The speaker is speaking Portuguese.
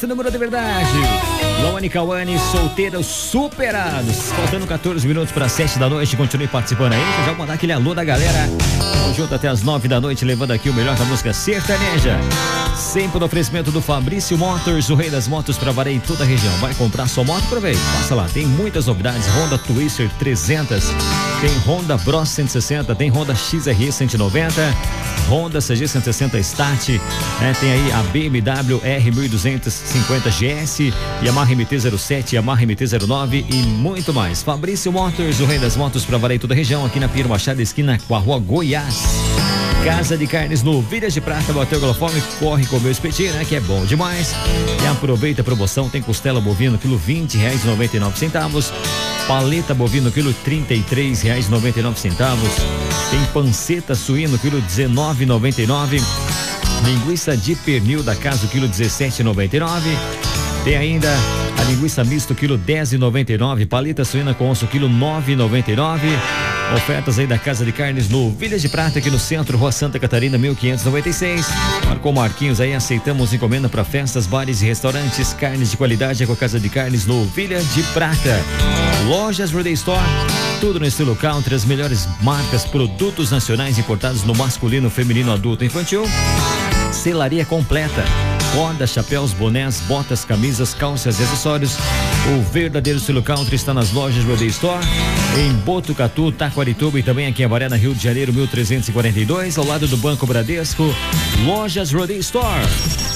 esse número de verdade. Lawane Cauane, solteiros superados. Faltando 14 minutos para 7 da noite. Continue participando aí. Já vou mandar aquele alô da galera. Vamos junto até as 9 da noite, levando aqui o melhor da música sertaneja. Sempre no oferecimento do Fabrício Motors, o rei das motos para valer em toda a região. Vai comprar sua moto? Aproveita. Passa lá. Tem muitas novidades. Honda Twister 300. Tem Honda Bros 160. Tem Honda XR 190. Honda CG 160 Start. Tem aí a BMW R1250 GS, Yamaha MT-07, Yamaha MT-09 e muito mais. Fabrício Motors, o rei das motos para valer em toda a região, aqui na Pinheiro Machado, esquina com a rua Goiás. Casa de Carnes no Vilas de Prata, bateu pela fome, corre comer o espetinho, né? Que é bom demais. E aproveita a promoção, tem costela bovino, quilo R$20,99. Paleta bovino, quilo R$33,99. Tem panceta suíno, quilo R$19,99. Linguiça de pernil da casa, quilo R$17,99. Tem ainda a linguiça misto, quilo R$10,99. Paleta suína com osso, quilo R$9,99. Ofertas aí da Casa de Carnes no Vilas de Prata, aqui no centro, Rua Santa Catarina, 1596. Marcou Marquinhos aí, aceitamos encomenda para festas, bares e restaurantes. Carnes de qualidade é com a Casa de Carnes no Vilas de Prata. Lojas Roday Store, tudo no estilo country, as melhores marcas, produtos nacionais importados no masculino, feminino, adulto e infantil. Selaria completa. Corda, chapéus, bonés, botas, camisas, calças e acessórios. O verdadeiro estilo country está nas lojas Roday Store, em Botucatu, Taquarituba e também aqui em Avaré, Rio de Janeiro, 1342, ao lado do Banco Bradesco. Lojas Roday Store.